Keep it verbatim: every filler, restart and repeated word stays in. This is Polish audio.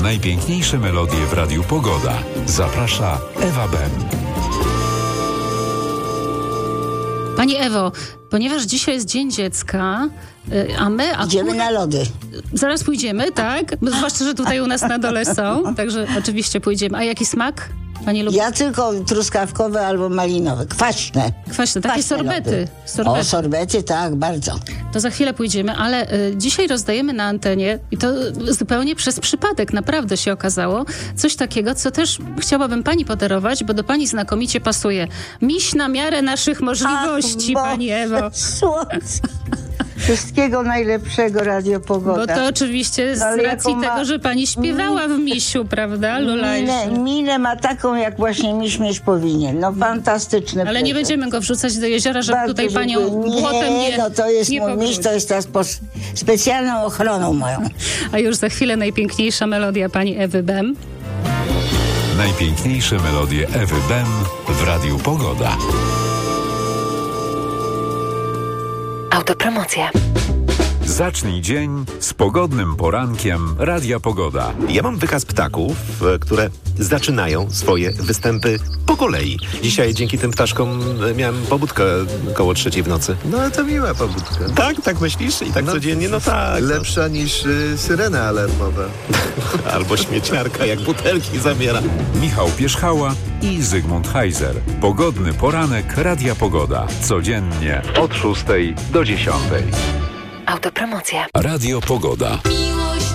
Najpiękniejsze melodie w Radiu Pogoda. Zaprasza Ewa Bem. Pani Ewo, ponieważ dzisiaj jest Dzień Dziecka, a my akurat... Idziemy na lody. Zaraz pójdziemy, tak? Zwłaszcza, że tutaj u nas na dole są, także oczywiście pójdziemy. A jaki smak Pani lubi? Ja tylko truskawkowe albo malinowe, kwaśne. Kwaśne, takie Kwaśne sorbety. lody. sorbety. O, sorbety, tak, bardzo. To za chwilę pójdziemy, ale y, dzisiaj rozdajemy na antenie i to zupełnie przez przypadek naprawdę się okazało coś takiego, co też chciałabym Pani podarować, bo do Pani znakomicie pasuje. Miś na miarę naszych możliwości, Ach, Pani Ewo. Słońce. Wszystkiego najlepszego, Radio Pogoda. Bo to oczywiście z Ale racji jaką ma- tego, że Pani śpiewała w misiu, prawda, Lulajże? Minę, minę ma taką, jak właśnie miś mieć powinien. No fantastyczne. Ale nie prezent. będziemy go wrzucać do jeziora, żeby Bardzo tutaj Panią dziękuję. błotem nie Nie, no to jest nie mój miś, pobrudzić. to jest ta spo, specjalną ochroną moją. A już za chwilę najpiękniejsza melodia Pani Ewy Bem. Najpiękniejsze melodie Ewy Bem w Radiu Pogoda. Autopromocja. Zacznij dzień z pogodnym porankiem Radia Pogoda. Ja mam wykaz ptaków, e, które zaczynają swoje występy po kolei. Dzisiaj dzięki tym ptaszkom e, miałem pobudkę koło trzeciej w nocy. No ale to miła pobudka. Tak, tak myślisz? I tak No, codziennie? No tak. Lepsza niż y, syrena alarmowa. No. Albo śmieciarka, jak butelki zabiera. Michał Pierzchała i Zygmunt Heiser. Pogodny poranek Radia Pogoda. Codziennie od szóstej do dziesiątej. Autopromocja. Radio Pogoda.